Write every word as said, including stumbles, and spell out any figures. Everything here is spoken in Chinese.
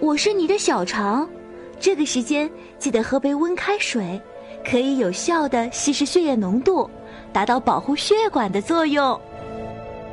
我是你的小肠，这个时间记得喝杯温开水，可以有效地稀释血液浓度，达到保护血管的作用。